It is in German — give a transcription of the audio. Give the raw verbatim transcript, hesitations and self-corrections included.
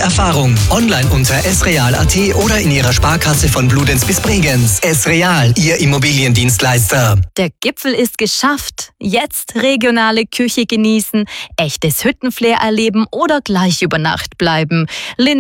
Erfahrung. Online unter esreal punkt at oder in Ihrer Sparkasse von Bludenz bis Bregenz. esreal, Ihr Immobiliendienstleister. Der Gipfel ist geschafft. Jetzt regionale Küche genießen, echtes Hüttenflair erleben oder gleich über Nacht bleiben.